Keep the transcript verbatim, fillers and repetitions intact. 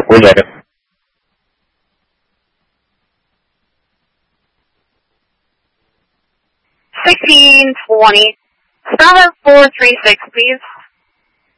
One second. sixteen twenty. Starlet four three six, please.